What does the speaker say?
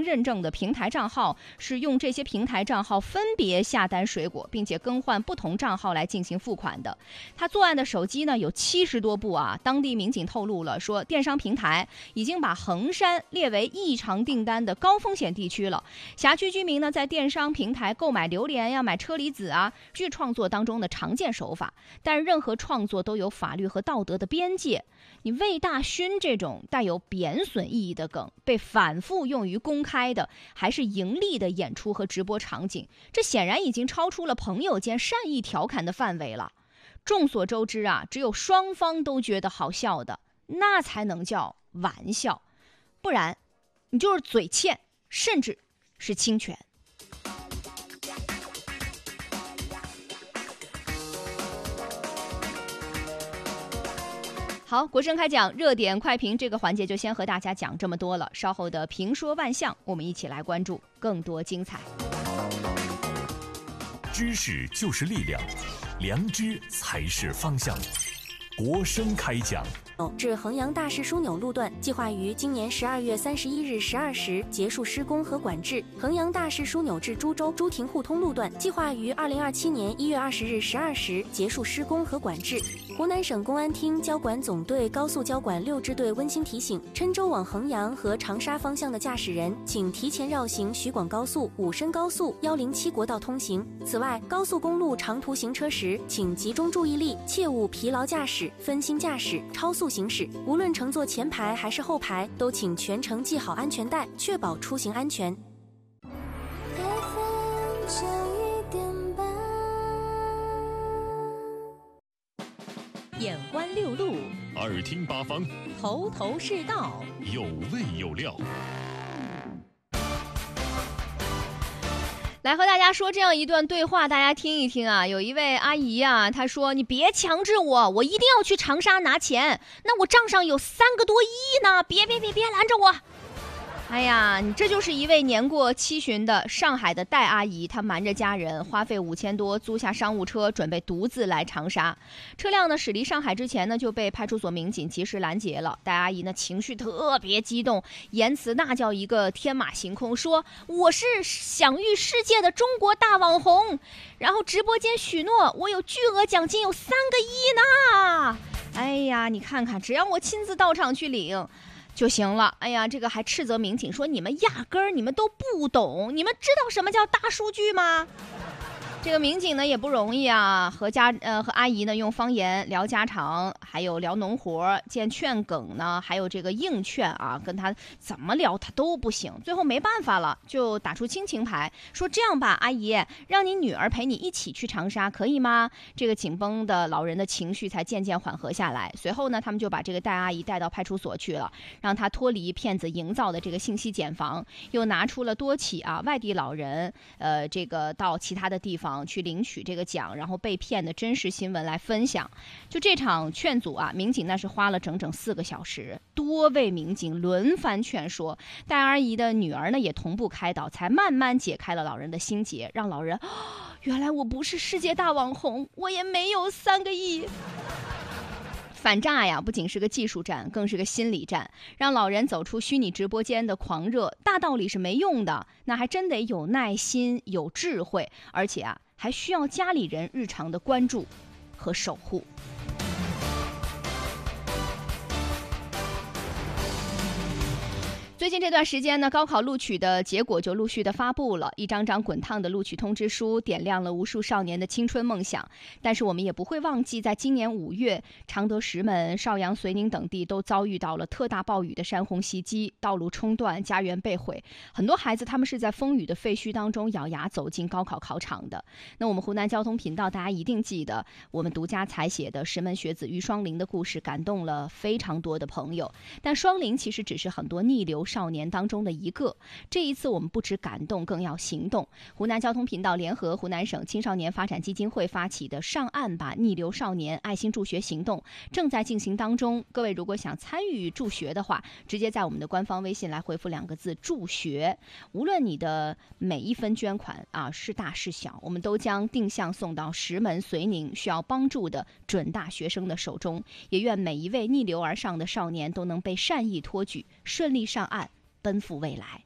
认证的平台账号，是用这些平台账号分别下单水果，并且更换不同账号来进行付款的。他作案的手机呢有70多部啊。当地民警透露了，说电商平台已经把衡山列为异常订单的高风险地区了。辖区居民呢在电商平台购买榴莲呀、买车厘子啊，是创作当中的常见手法。但任何创作都有法律和道德的边界。你魏大勋这种带有贬损意义的梗，被反复用于公开的还是盈利的演出和直播场景，这显然已经超出了朋友间善意调侃的范围了。众所周知啊，只有双方都觉得好笑的，那才能叫玩笑，不然你就是嘴欠，甚至是侵权。好，国声开讲热点快评这个环节就先和大家讲这么多了，稍后的评说万象，我们一起来关注更多精彩。 知识就是力量，良知才是方向。国声开讲。 至衡阳大市枢纽路段计划于今年12月31日12时结束施工和管制。衡阳大市枢纽至株洲朱亭互通路段计划于2027年1月20日12时结束施工和管制。湖南省公安厅交管总队高速交管6支队温馨提醒：郴州往衡阳和长沙方向的驾驶人，请提前绕行徐广高速、武深高速、107国道通行。此外，高速公路长途行车时，请集中注意力，切勿疲劳驾驶、分心驾驶、超速行驶。无论乘坐前排还是后排，都请全程系好安全带，确保出行安全。 眼观六路， 耳听八方， 头头是道， 有味有料。 来和大家说这样一段对话，大家听一听啊。有一位阿姨啊，她说：“你别强制我，我一定要去长沙拿钱，那我账上有3个多亿呢，别拦着我。”哎呀，你这就是一位年过70的上海的戴阿姨，她瞒着家人，花费5000多租下商务车，准备独自来长沙。车辆呢驶离上海之前呢，就被派出所民警及时拦截了。戴阿姨呢情绪特别激动，言辞那叫一个天马行空，说我是享誉世界的中国大网红，然后直播间许诺我有巨额奖金，有3个亿呢。哎呀，你看看，只要我亲自到场去领就行了。哎呀，这个还斥责民警说你们压根儿你们都不懂，你们知道什么叫大数据吗？这个民警呢也不容易啊，和阿姨呢用方言聊家常，还有聊农活，见劝梗呢，还有这个硬劝啊，跟他怎么聊他都不行。最后没办法了，就打出亲情牌，说这样吧，阿姨，让你女儿陪你一起去长沙，可以吗？这个紧绷的老人的情绪才渐渐缓和下来。随后呢，他们就把这个戴阿姨带到派出所去了，让她脱离骗子营造的这个信息茧房，又拿出了多起外地老人这个到其他的地方去领取这个奖，然后被骗的真实新闻来分享。就这场劝阻啊，民警那是花了整整4个小时，多位民警轮番劝说，戴阿姨的女儿呢也同步开导，才慢慢解开了老人的心结，让老人原来我不是世界大网红，我也没有3个亿。反诈呀，不仅是个技术战，更是个心理战，让老人走出虚拟直播间的狂热。大道理是没用的，那还真得有耐心、有智慧，而且还需要家里人日常的关注和守护。最近这段时间呢，高考录取的结果就陆续的发布了，一张张滚烫的录取通知书点亮了无数少年的青春梦想。但是我们也不会忘记，在今年5月，常德、石门、邵阳、遂宁等地都遭遇到了特大暴雨的山洪袭击，道路冲断，家园被毁。很多孩子他们是在风雨的废墟当中咬牙走进高考考场的。那我们湖南交通频道大家一定记得，我们独家采写的石门学子于双林的故事，感动了非常多的朋友。但双林其实只是很多逆流少年当中的一个。这一次我们不只感动，更要行动。湖南交通频道联合湖南省青少年发展基金会发起的上岸吧逆流少年爱心助学行动正在进行当中。各位如果想参与助学的话，直接在我们的官方微信来回复2个字助学。无论你的每一分捐款是大是小，我们都将定向送到石门、遂宁需要帮助的准大学生的手中。也愿每一位逆流而上的少年都能被善意托举，顺利上岸，奔赴未来。